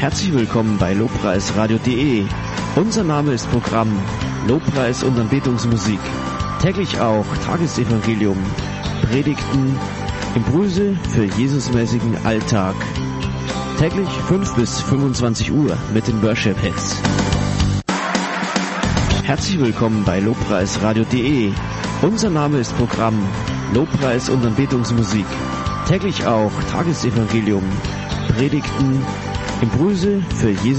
Herzlich willkommen bei lobpreisradio.de. Unser Name ist Programm Lobpreis und Anbetungsmusik. Täglich auch Tagesevangelium, Predigten, Impulse für Jesusmäßigen Alltag. Täglich 5 bis 25 Uhr mit den Worship Hits. Herzlich willkommen bei lobpreisradio.de. Unser Name ist Programm Lobpreis und Anbetungsmusik. Täglich auch Tagesevangelium, Predigten, Impulse für Jesus.